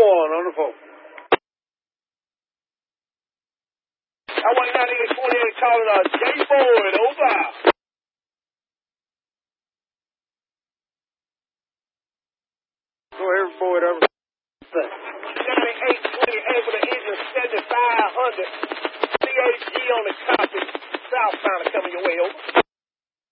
on the phone. I want 9828 calling us. J Boyd, over. Go ahead, Boyd, over. 9828 with an engine 7500.